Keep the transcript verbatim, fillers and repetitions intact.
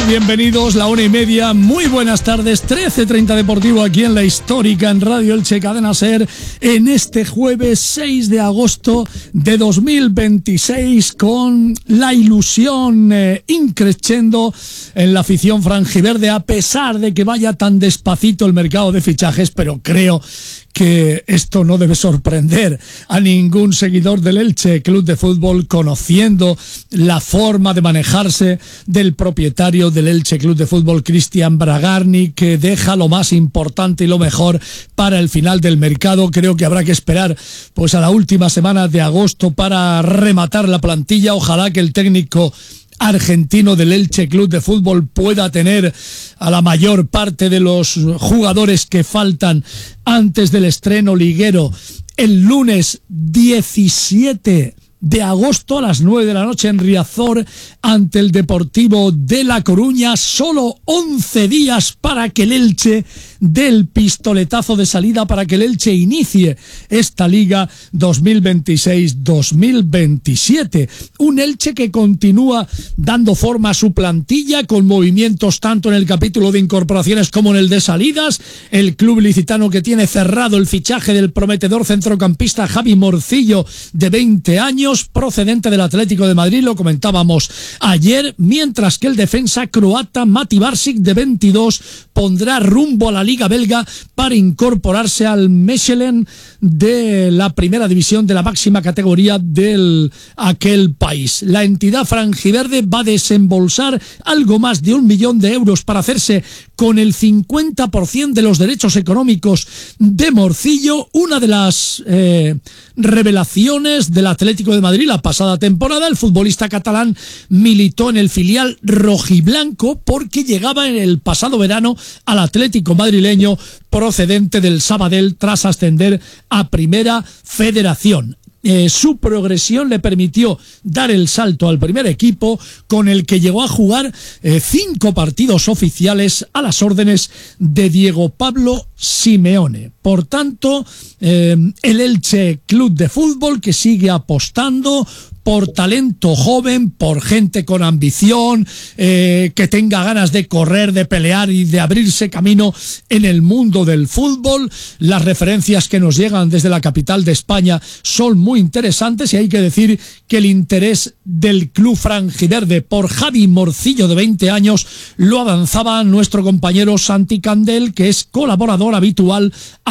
Bienvenidos, la una y media, muy buenas tardes, trece treinta Deportivo aquí en La Histórica, en Radio Elche, Cadena SER, en este jueves seis de agosto de dos mil veintiséis, con la ilusión eh, increciendo en la afición franjiverde, a pesar de que vaya tan despacito el mercado de fichajes, pero creo que esto no debe sorprender a ningún seguidor del Elche Club de Fútbol, conociendo la forma de manejarse del propietario del Elche Club de Fútbol, Cristian Bragarni, que deja lo más importante y lo mejor para el final del mercado. Creo que habrá que esperar pues a la última semana de agosto para rematar la plantilla. Ojalá que el técnico argentino del Elche Club de Fútbol pueda tener a la mayor parte de los jugadores que faltan antes del estreno liguero el lunes diecisiete de agosto a las nueve de la noche en Riazor ante el Deportivo de La Coruña. Solo once días para que el Elche dé el pistoletazo de salida, para que el Elche inicie esta Liga dos mil veintiséis dos mil veintisiete. Un Elche que continúa dando forma a su plantilla, con movimientos tanto en el capítulo de incorporaciones como en el de salidas. El club licitano que tiene cerrado el fichaje del prometedor centrocampista Javi Morcillo, de veinte años, procedente del Atlético de Madrid, lo comentábamos ayer, mientras que el defensa croata Mati Barsic, de veintidós, pondrá rumbo a la Liga belga para incorporarse al Mechelen de la primera división, de la máxima categoría de aquel país. La entidad franjiverde va a desembolsar algo más de un millón de euros para hacerse con el cincuenta por ciento de los derechos económicos de Morcillo, una de las eh, revelaciones del Atlético de Madrid la pasada temporada. El futbolista catalán militó en el filial rojiblanco porque llegaba en el pasado verano al Atlético madrileño procedente del Sabadell tras ascender a Primera Federación. Eh, su progresión le permitió dar el salto al primer equipo, con el que llegó a jugar eh, cinco partidos oficiales a las órdenes de Diego Pablo Simeone. Por tanto, eh, el Elche Club de Fútbol, que sigue apostando por talento joven, por gente con ambición, eh, que tenga ganas de correr, de pelear y de abrirse camino en el mundo del fútbol. Las referencias que nos llegan desde la capital de España son muy interesantes, y hay que decir que el interés del club franjiverde por Javi Morcillo, de veinte años, lo avanzaba nuestro compañero Santi Candel, que es colaborador habitual